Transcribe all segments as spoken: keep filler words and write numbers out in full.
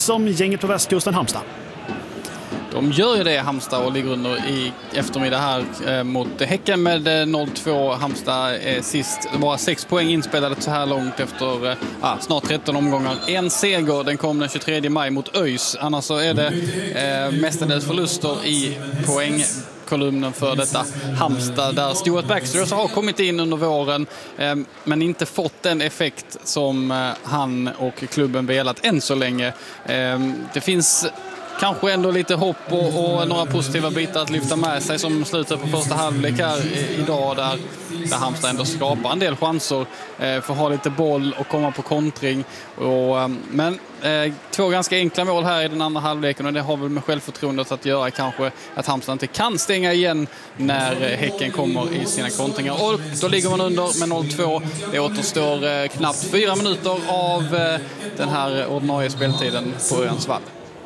som gänget på västkusten Halmstad. De gör ju det, Halmstad, och ligger under i eftermiddag här eh, mot Häcken med eh, noll två. Halmstad är sist. Bara sex poäng inspelade så här långt efter eh, ah, snart tretton omgångar. En seger, den kom den tjugotredje maj mot ÖIS. Annars så är det eh, mestadels förluster i poängkolumnen för detta Halmstad, där Stuart Baxter har kommit in under våren eh, men inte fått den effekt som eh, han och klubben velat än så länge. Eh, det finns kanske ändå lite hopp och, och några positiva bitar att lyfta med sig, som slutet på första halvlek här idag, där, där Halmstad ändå skapar en del chanser eh, för att ha lite boll och komma på kontring. Och, men eh, två ganska enkla mål här i den andra halvleken, och det har väl med självförtroendet att göra kanske, att Halmstad inte kan stänga igen när Häcken kommer i sina kontringar. Och då ligger man under med noll två. Det återstår eh, knappt fyra minuter av eh, den här ordinarie speltiden på Örjansvall.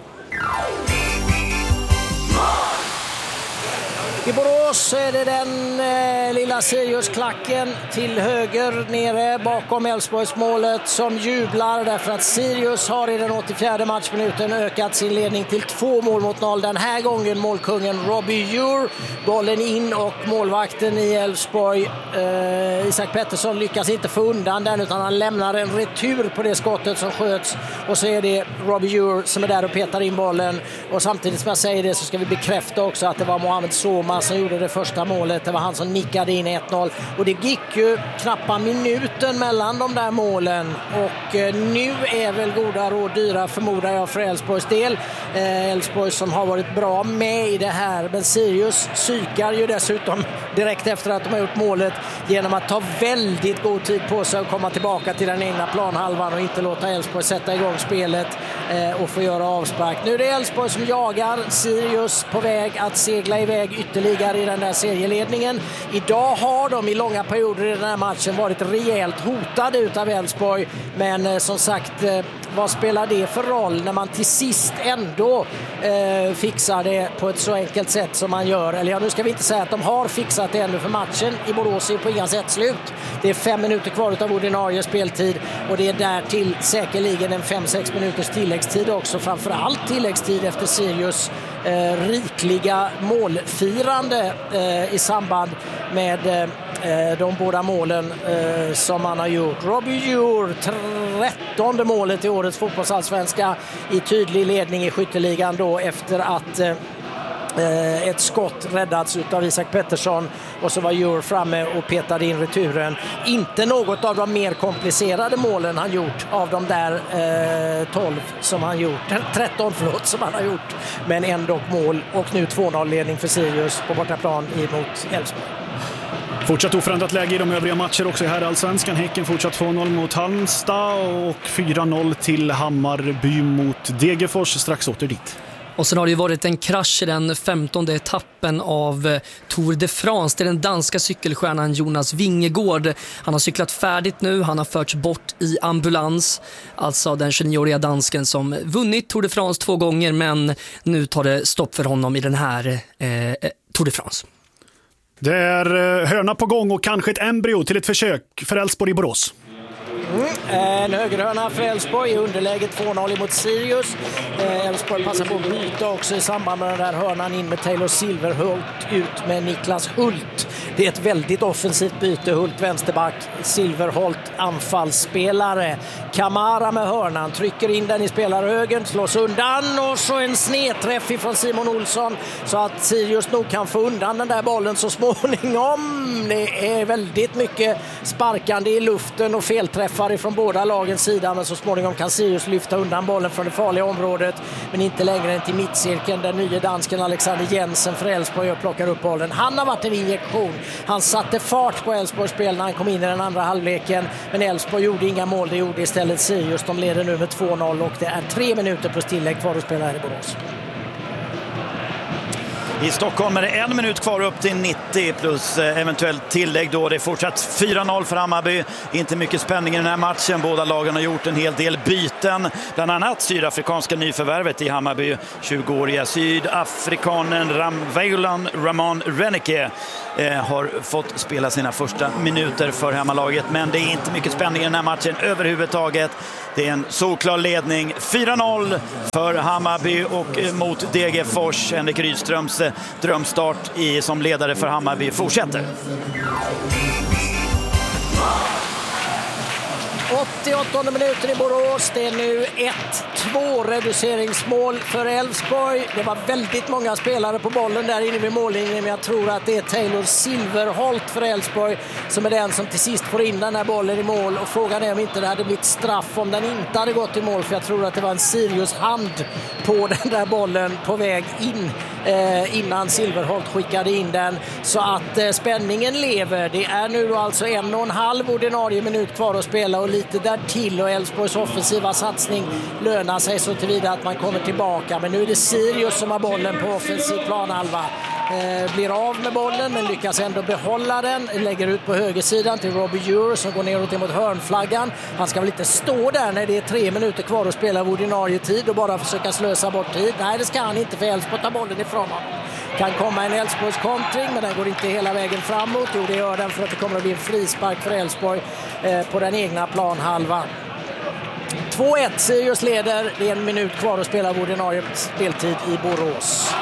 I Borås är det den eh, lilla Sirius-klacken till höger nere bakom Elfsborgsmålet som jublar, därför att Sirius har i den åttiofjärde matchminuten ökat sin ledning till två mål mot noll. Den här gången målkungen Robbie Djur, bollen in, och målvakten i Elfsborg eh, Isak Pettersson lyckas inte få undan den, utan han lämnar en retur på det skottet som sköts, och så är det Robbie Djur som är där och petar in bollen. Och samtidigt som jag säger det så ska vi bekräfta också att det var Mohamed Soma som gjorde det första målet. Det var han som nickade in ett noll, och det gick ju knappt minuten mellan de där målen, och eh, nu är väl goda råd dyra, förmodar jag, för Elfsborgs del. Elfsborg eh, som har varit bra med i det här, men Sirius psykar ju dessutom direkt efter att de har gjort målet genom att ta väldigt god tid på sig att komma tillbaka till den egna planhalvan och inte låta Elfsborg sätta igång spelet eh, och få göra avspark. Nu är det Elfsborg som jagar, Sirius på väg att segla iväg ytterligare i den där serieledningen. Idag har de i långa perioder i den här matchen varit rejält hotade utav Elfsborg, men eh, som sagt, eh, vad spelar det för roll när man till sist ändå eh, fixar det på ett så enkelt sätt som man gör? Eller ja, nu ska vi inte säga att de har fixat det ännu, för matchen i Borås är på inga sätt slut. Det är fem minuter kvar av ordinarie speltid, och det är därtill säkerligen en fem sex minuters tilläggstid också, framförallt tilläggstid efter Sirius eh, rikliga målfirande eh, i samband med eh, de båda målen eh, som man har gjort. Robbie Djur, trettonde målet i årets fotbollsallsvenska, i tydlig ledning i skytteligan då, efter att eh, ett skott räddats av Isak Pettersson, och så var Djur framme och petade in returen. Inte något av de mer komplicerade målen han gjort av de där eh, tolv som han gjort, tretton förlåt som han har gjort, men ändå mål. Och nu två noll-ledning för Sirius på bortaplan emot Elfsborg. Fortsatt oförändrat läge i de övriga matcher också här i Allsvenskan. Häcken fortsatt två noll mot Halmstad och fyra noll till Hammarby mot Degerfors. Strax åter dit. Och sen har det ju varit en krasch i den femtonde etappen av Tour de France. Det är den danska cykelstjärnan Jonas Vingegaard. Han har cyklat färdigt nu. Han har förts bort i ambulans. Alltså den tjugonioåriga dansken som vunnit Tour de France två gånger. Men nu tar det stopp för honom i den här eh, Tour de France. Det är hörna på gång och kanske ett embryo till ett försök för Elfsborg i Borås. Mm. En högerhörna för Elfsborg i underläge två noll mot Sirius. Elfsborg passar på att byta också i samband med den där hörnan in med Taylor Silverhult ut med Niklas Hult. Det är ett väldigt offensivt byte. Hult vänsterback, Silverhult anfallsspelare. Kamara med hörnan, trycker in den i spelarhögen, slås undan, och så en snedträff ifrån Simon Olsson så att Sirius nog kan få undan den där bollen så småningom. Det är väldigt mycket sparkande i luften och felträffar ifrån båda lagens sida, men så småningom kan Sirius lyfta undan bollen från det farliga området, men inte längre än till mittcirkeln där nya dansken Alexander Jensen för Elfsborg och plockar upp bollen. Han har varit en injektion. Han satte fart på Elfsborgs spel när han kom in i den andra halvleken, men Elfsborg gjorde inga mål, det gjorde istället Sirius. De leder nu med två noll och det är tre minuter plus tillägg kvar att spela här i Borås. I Stockholm är det en minut kvar upp till nittio plus eventuellt tillägg då. Det är fortsatt fyra noll för Hammarby. Inte mycket spänning i den här matchen. Båda lagen har gjort en hel del byten. Bland annat sydafrikanska nyförvärvet i Hammarby. tjugoåriga sydafrikanen Ramveulan Ramon Reneke eh, har fått spela sina första minuter för hemmalaget. Men det är inte mycket spänning i den här matchen överhuvudtaget. Det är en solklar ledning. fyra noll för Hammarby och mot Degerfors. Henrik Rydströms drömstart i, som ledare för Hammarby fortsätter. åttioåttonde minuten i Borås. Det är nu ett två reduceringsmål för Elfsborg. Det var väldigt många spelare på bollen där inne vid mållinjen, men jag tror att det är Taylor Silverholt för Elfsborg som är den som till sist får in den här bollen i mål. Och frågan är om inte det hade blivit straff om den inte hade gått i mål, för jag tror att det var en Sirius hand på den där bollen på väg in eh, innan Silverholt skickade in den. Så att eh, spänningen lever. Det är nu då alltså en och en halv ordinarie minut kvar att spela och lite där till, och Elfsborgs offensiva satsning lönar sig så tillvida att man kommer tillbaka. Men nu är det Sirius som har bollen på offensiv planhalva. Eh, blir av med bollen men lyckas ändå behålla den. Lägger ut på högersidan till Robbie Ure som går neråt mot hörnflaggan. Han ska väl inte stå där när det är tre minuter kvar att spela av ordinarie tid och bara försöka slösa bort tid. Nej, det ska han inte, för Elfsborg tar bollen ifrån honom. Kan komma en Elfsborgs kontring, men den går inte hela vägen framåt. Jo, det gör den, för att det kommer att bli en frispark för Elfsborg eh, på den egna planhalvan. två ett, Sirius leder. Det är en minut kvar att spela av ordinarie speltid i Borås.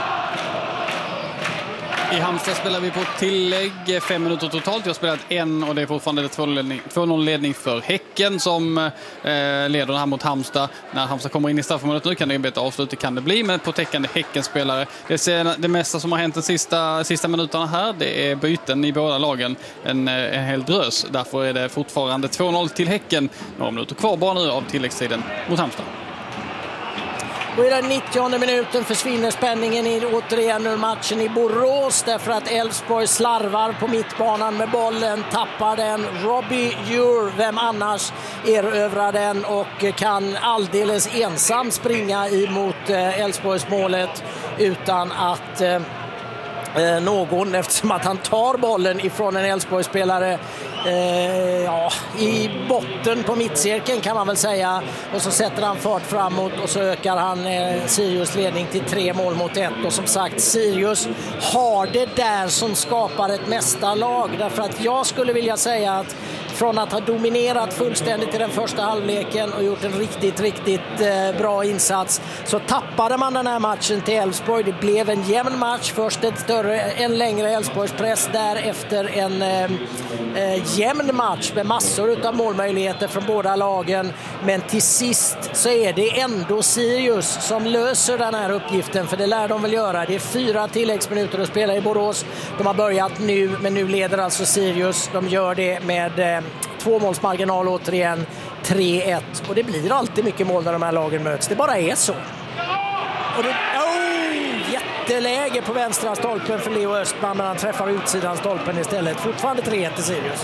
I Halmstad spelar vi på tillägg, fem minuter totalt. Jag har spelat en och det är fortfarande två noll-ledning för Häcken som eh, leder den här mot Halmstad. När Halmstad kommer in i straffområdet nu kan det bli ett avslut, det kan det bli, men på täckande Häcken-spelare. Det, det mesta som har hänt de sista, sista minuterna här, det är byten i båda lagen. En, en hel drös. Därför är det fortfarande två noll till Häcken. Några minuter kvar bara nu av tilläggstiden mot Halmstad. Och i den nittionde minuten försvinner spänningen i, återigen ur matchen i Borås, därför att Elfsborg slarvar på mittbanan med bollen, tappar den. Robbie Ure, vem annars, erövrar den och kan alldeles ensam springa emot Elfsborgs målet utan att eh, någon, eftersom att han tar bollen ifrån en Elfsborgsspelare eh, ja, i botten på mittcirkeln kan man väl säga, och så sätter han fart framåt och så ökar han eh, Sirius ledning till tre mål mot ett. Och som sagt, Sirius har det där som skapar ett mästarlag, därför att jag skulle vilja säga att från att ha dominerat fullständigt i den första halvleken och gjort en riktigt, riktigt eh, bra insats, så tappade man den här matchen till Elfsborg. Det blev en jämn match. Först ett större, en längre Elfsborgs press, därefter en eh, eh, jämn match med massor av målmöjligheter från båda lagen. Men till sist så är det ändå Sirius som löser den här uppgiften, för det lär de väl göra. Det är fyra tilläggsminuter att spela i Borås. De har börjat nu, men nu leder alltså Sirius. De gör det med eh, två målsmarginal återigen, tre ett. Och det blir alltid mycket mål när de här lagen möts. Det bara är så. Och det, oh, jätteläge på vänstra stolpen för Leo Östman, men han träffar utsidan stolpen istället. Fortfarande tre ett till Sirius.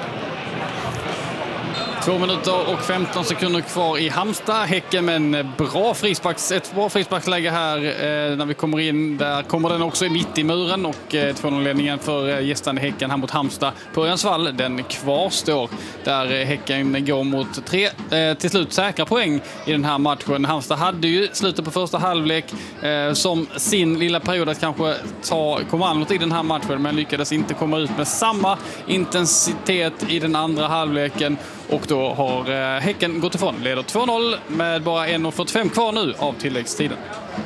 Två minuter och femton sekunder kvar i Halmstad. Häcken med en bra frisparks, ett bra frisparksläge här eh, när vi kommer in. Där kommer den också mitt i muren och eh, två noll-ledningen för eh, gästande Häcken här mot Halmstad. På Örjansvall, den kvarstår där eh, Häcken går mot tre eh, till slut säkra poäng i den här matchen. Halmstad hade ju slutet på första halvlek eh, som sin lilla period att kanske ta kommandot i den här matchen, men lyckades inte komma ut med samma intensitet i den andra halvleken. Och då har eh, Häcken gått ifrån, leder två noll med bara en fyrtiofem kvar nu av tilläggstiden.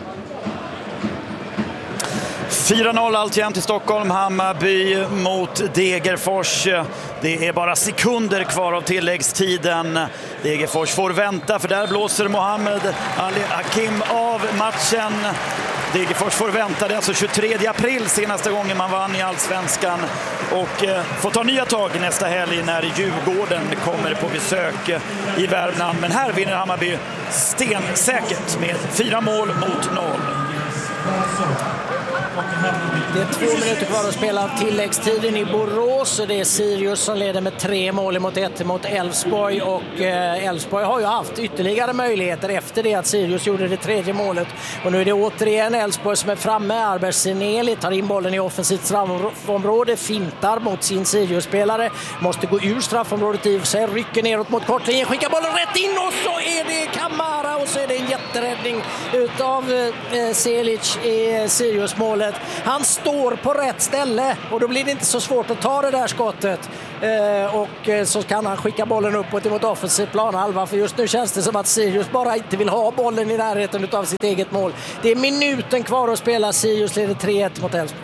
fyra noll alltjämt i Stockholm. Hammarby mot Degerfors. Det är bara sekunder kvar av tilläggstiden. Degerfors får vänta, för där blåser Mohamed Ali Hakim av matchen. Degerfors får vänta, det är alltså tjugotredje april senaste gången man vann i Allsvenskan, och eh, får ta nya tag nästa helg när Djurgården kommer på besök i Värmland. Men här vinner Hammarby stensäkert med fyra mål mot noll. Det är två minuter kvar att spela av tilläggstiden i Borås och det är Sirius som leder med tre mål mot ett mot Elfsborg och Elfsborg har ju haft ytterligare möjligheter efter det att Sirius gjorde det tredje målet och nu är det återigen Elfsborg som är framme. Arber Sineli tar in bollen i offensivt straffområde, fintar mot sin Sirius-spelare, måste gå ur straffområdet i sig, rycker neråt mot kortlinjen, skickar bollen rätt in och så är det Kamara och så är det en jätteräddning utav eh, Selic i Sirius-målet. Han står på rätt ställe och då blir det inte så svårt att ta det där skottet eh, och eh, så kan han skicka bollen uppåt mot offensiv planhalva för just nu känns det som att Sirius bara inte vill ha bollen i närheten utav sitt eget mål. Det är minuten kvar att spela, Sirius leder tre ett mot Elfsborg.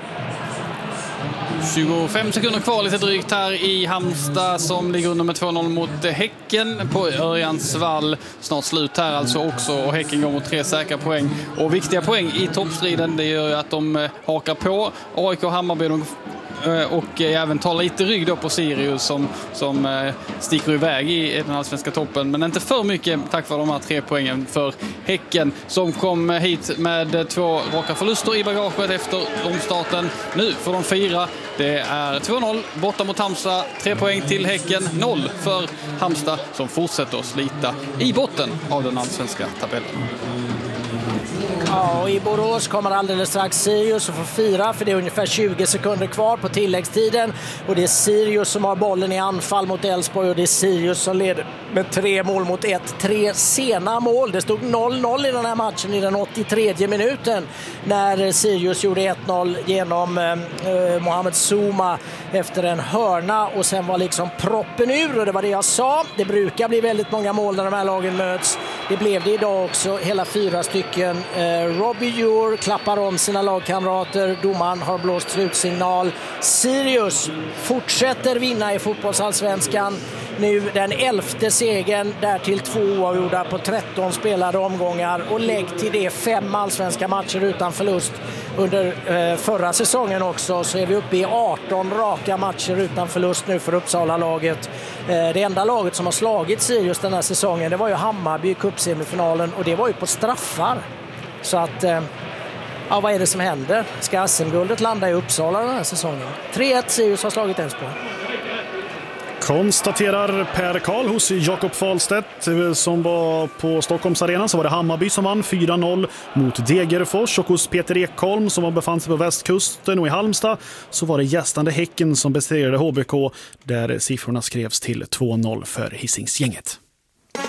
tjugofem sekunder kvar lite drygt här i Halmstad som ligger under med två noll mot Häcken på Örjansvall. Snart slut här alltså också och Häcken går mot tre säkra poäng. Och viktiga poäng i toppstriden, det gör ju att de hakar på A I K och Hammarby och även tar lite rygg då på Sirius som, som sticker iväg i den allsvenska toppen. Men inte för mycket tack vare de här tre poängen för Häcken som kom hit med två raka förluster i bagaget efter omstarten. Nu får de fira. Det är två noll borta mot Halmstad. Tre poäng till Häcken. Noll för Halmstad som fortsätter att slita i botten av den allsvenska tabellen. Ja, och i Borås kommer alldeles strax Sirius att få fira för det är ungefär tjugo sekunder kvar på tilläggstiden och det är Sirius som har bollen i anfall mot Elfsborg och det är Sirius som leder med tre mål mot ett. Tre sena mål. Det stod noll noll i den här matchen i den åttiotredje minuten när Sirius gjorde ett noll genom eh, Mohamed Zouma efter en hörna och sen var liksom proppen ur och det var det jag sa. Det brukar bli väldigt många mål när de här lagen möts. Det blev det idag också, hela fyra stycken. Eh, Robbie Djur klappar om sina lagkamrater. Domaren har blåst slutsignal. Sirius fortsätter vinna i fotbollsallsvenskan. Nu den elfte segern, därtill två oavgjorda på tretton spelade omgångar och lägg till det fem allsvenska matcher utan förlust under eh, förra säsongen också, så är vi uppe i arton raka matcher utan förlust nu för Uppsala-laget. Eh, det enda laget som har slagit Sirius den här säsongen, det var ju Hammarby i cupsemifinalen och det var ju på straffar. Så att, eh, ja, vad är det som händer? Ska S M-guldet landa i Uppsala den här säsongen? tre ett Sirius har slagit Elfsborg. Konstaterar Per Karl hos Jakob Fahlstedt som var på Stockholms arena, så var det Hammarby som vann fyra noll mot Degerfors och hos Peter Ekholm som var befann sig på västkusten och i Halmstad så var det gästande Häcken som besegrade H B K där siffrorna skrevs till två noll för Hisingsgänget.